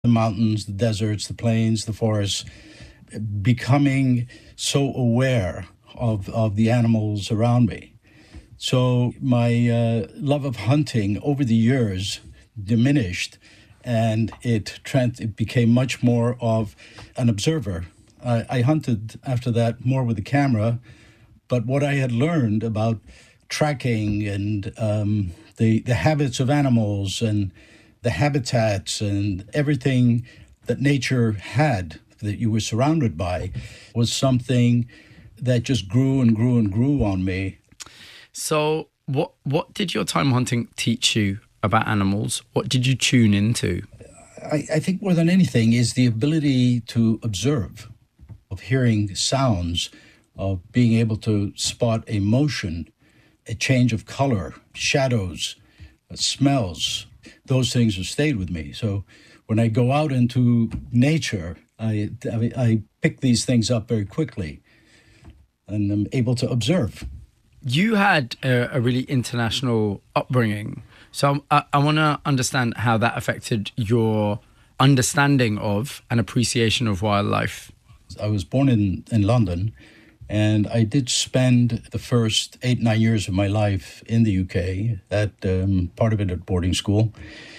the mountains, the deserts, the plains, the forests, becoming so aware of the animals around me. So my love of hunting over the years diminished, and it became much more of an observer. I hunted after that more with the camera, but what I had learned about tracking and the habits of animals and the habitats and everything that nature had, that you were surrounded by, was something that just grew and grew and grew on me. So what did your time hunting teach you about animals? What did you tune into? I think more than anything is the ability to observe, of hearing sounds, of being able to spot a motion, a change of color, shadows, smells. Those things have stayed with me. So when I go out into nature, I pick these things up very quickly and I'm able to observe. You had a really international upbringing. So I want to understand how that affected your understanding of and appreciation of wildlife. I was born in London, and I did spend the first 8-9 years of my life in the UK, part of it at boarding school.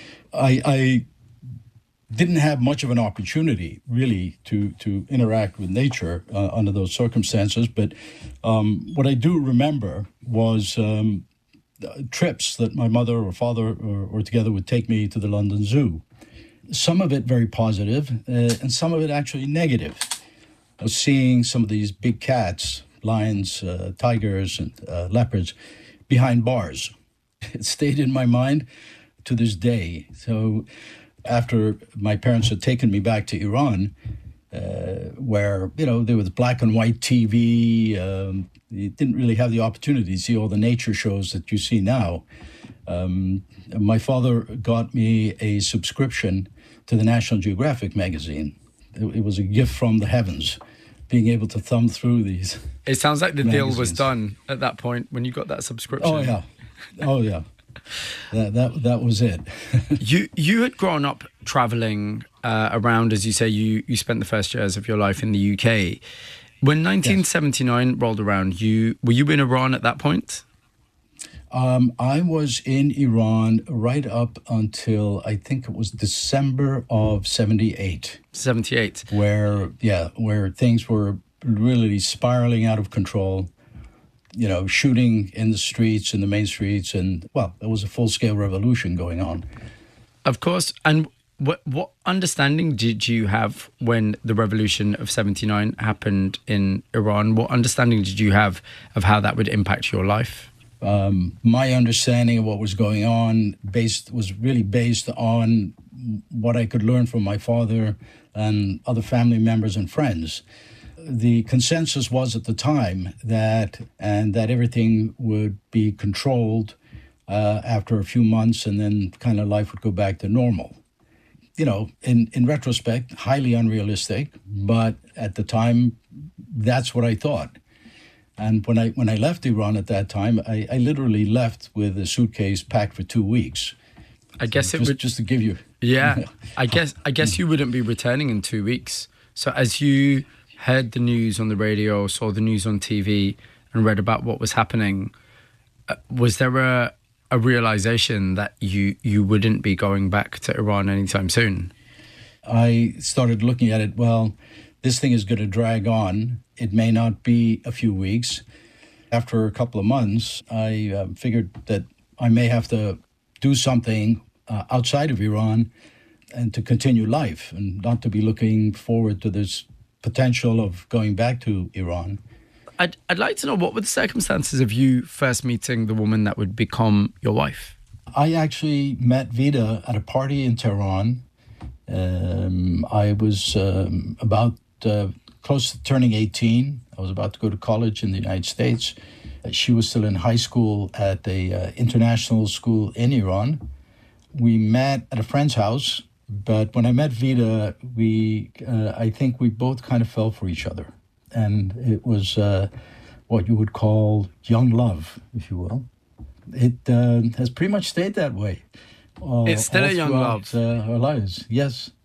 I didn't have much of an opportunity, really, to interact with nature under those circumstances. But what I do remember was trips that my mother or father or together would take me to the London Zoo. Some of it very positive, and some of it actually negative. I was seeing some of these big cats, lions, tigers, and leopards behind bars. It stayed in my mind to this day. So after my parents had taken me back to Iran, where, there was black and white TV, you didn't really have the opportunity to see all the nature shows that you see now. My father got me a subscription to the National Geographic magazine. It was a gift from the heavens, being able to thumb through these. It sounds like the magazines. deal was done at that point when you got that subscription. Oh yeah. That was it. You had grown up traveling around, as you say. You spent the first years of your life in the UK. When 1979 rolled around, were you in Iran at that point? I was in Iran right up until I think it was December of 78. 78. Where things were really spiraling out of control. Shooting in the streets, in the main streets, and, there was a full-scale revolution going on. Of course. And what understanding did you have when the revolution of 79 happened in Iran? What understanding did you have of how that would impact your life? My understanding of what was going on was really based on what I could learn from my father and other family members and friends. The consensus was at the time that everything would be controlled after a few months, and then kind of life would go back to normal. In retrospect, highly unrealistic, but at the time, that's what I thought. And when I left Iran at that time, I literally left with a suitcase packed for 2 weeks. I guess just to give you. Yeah, I guess you wouldn't be returning in 2 weeks. So as you heard the news on the radio, saw the news on TV, and read about what was happening, was there a realization that you wouldn't be going back to Iran anytime soon? I started looking at it, this thing is going to drag on. It may not be a few weeks. After a couple of months, I figured that I may have to do something outside of Iran and to continue life, and not to be looking forward to this potential of going back to Iran. I'd like to know, what were the circumstances of you first meeting the woman that would become your wife? I actually met Vida at a party in Tehran. I was about close to turning 18. I was about to go to college in the United States. She was still in high school at a international school in Iran. We met at a friend's house. But when I met Vida, I think we both kind of fell for each other. And it was what you would call young love, if you will. It has pretty much stayed that way. It's still a young love. Our lives, yes.